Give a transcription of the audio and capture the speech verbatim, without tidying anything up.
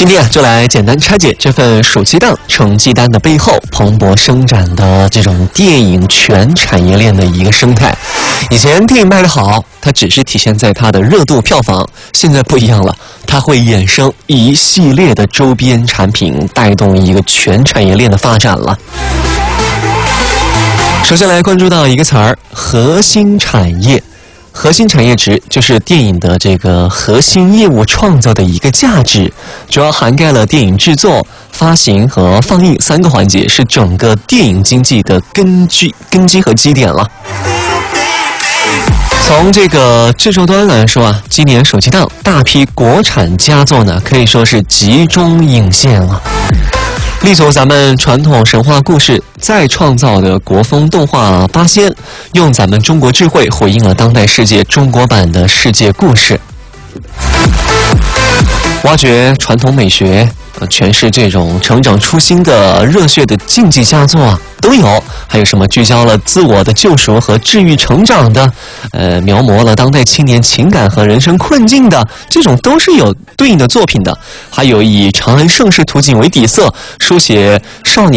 今天啊，就来简单拆解这份暑期档成绩单的背后蓬勃生长的这种电影全产业链的一个生态。以前电影卖得好，它只是体现在它的热度票房，现在不一样了，它会衍生一系列的周边产品，带动一个全产业链的发展了。首先来关注到一个词儿：核心产业。核心产业值就是电影的这个核心业务创造的一个价值，主要涵盖了电影制作、发行和放映三个环节，是整个电影经济的根基、根基和基点了。从这个制作端来说啊，今年暑期档大批国产佳作呢，可以说是集中映现了。立足咱们传统神话故事再创造的国风动画《八仙》，用咱们中国智慧回应了当代世界中国版的世界故事，挖掘传统美学，呃，诠释这种成长初心的热血的竞技佳作啊都有。还有什么聚焦了自我的救赎和治愈成长的，呃，描摹了当代青年情感和人生困境的，这种都是有对应的作品的。还有以长安盛世图景为底色，书写少年